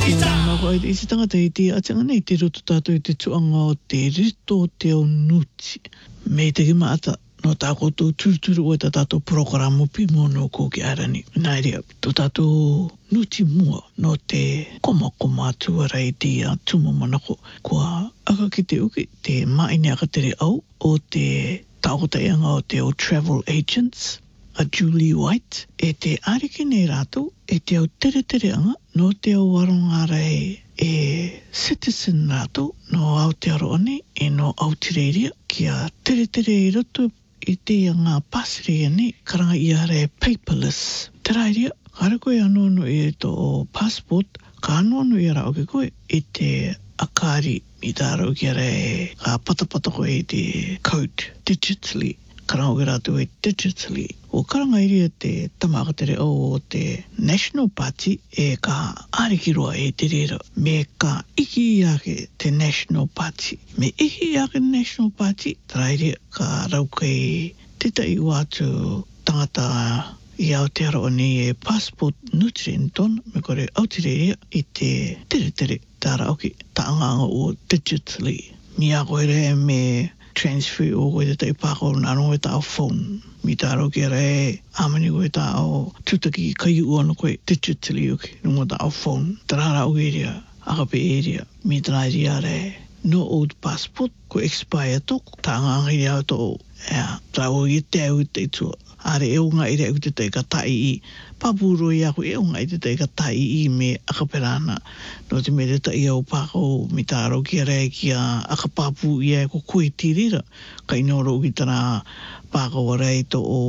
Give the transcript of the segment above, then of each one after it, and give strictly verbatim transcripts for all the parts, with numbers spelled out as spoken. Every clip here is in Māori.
Nako i se tangata i te atanga nei te roto tātou i te tuanga o te rito te o nuti. Me te ki maata no tā koutou turuturu o e tā tātou programo pi mo no ko ki arani. Nai rea, tō tātou nuti mua no te koma koma atuara i te a tumo manako. Kua aka ki te uki, te maine aka tere au o te tākota ianga o te o travel agents. A Julie White, e te ariki nei rātou, e te au tere tere anga, no te au warongara e, e citizen rātou, no Aotearoa e no Aotearoa, kia tere tere i roto i te anga pasiri nei, karanga i are paperless. Terairia, kare koe anono i to passport, ka anono i ara oke koe, i te akari i tāro ki are ka patapata koe i te code digitally. Karanga o rātou e digitally. O karanga iria te tamakatere o te National Party e ka arikiroa e te rera. Me ka iki iake te National Party. Me iki iake National Party, tarairia ka rauka i te tai wātu tangata i Aotearoa ni e passport Nutrinton, me kore Aotearoa i te tere tere tāra oki taanganga o digitally. Mi a koe re me transfer o koe te taipako nano e tā o phone. Mi tāro ki re amani koe tā o tutaki kai uana koe digitally oki, nunga tā o phone. Tarara o area, akape area, mi tārai re no old passport ko expire tok, tā ngāngi au tō, ea, tā o i te au te tua. Are e unga i re au te te ka tai i, papuro i ako e unga i te te ka tai i me akaperana. No te mere ta i au pako mi tāro ki re ki a akapapu i e ko koe tirira. Ka inoro ki tana pako a rei to o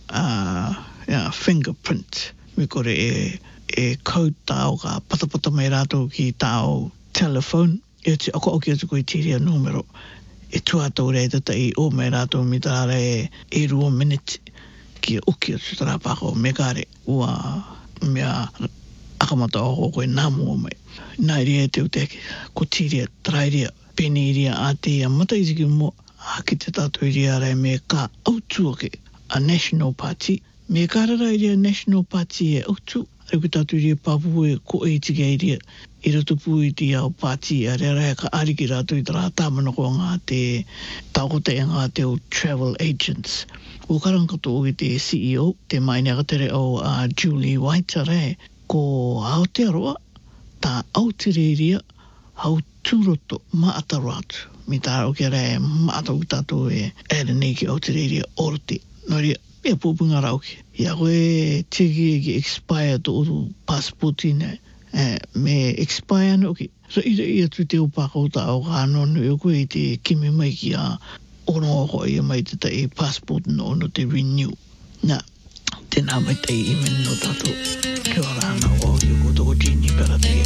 uh, yeah, fingerprint. Me kore e, e code tau ka patapata mai rato ki tau telephone. E te ako oki atu koe tiria numero. E tuatou rei tata i o mai rato mi tāra e e rua minute. Ki uki atu tara pako me kare ua mea akamata o koe namu o mai. Nai rea te uteke, ko tiria, trairia, peni ria a te a mataisiki mo a ki te tātou ria rei me ka autuake a National Party. Me karara ria National Party e autu, reu ki tātou ria papu e ko e tiki e ria i rato pui ti au party a rea rea ka ariki rato i tara tāmana ko ngā te tākota e ngā te o travel agents. O karangato o te C E O, te maine akatere o uh, Julie White re, ko Aotearoa, tā Aotearoa, hau tūroto maataratu. Mi tā o ke re maatau tātou e ere nei ki Aotearoa orte. No rea, mea pōpunga rauki. Ia koe tiki e ki expire to o passport ine. Eh, me expire no ki. So ira ia tu te upako tā o kānonu e koe i te kimi mai ki a ono ko ia mai te tai passport no no te renew. Na, tēnā mai tai i meno tātou. Kia ora ana o i o koto o Gini Perate.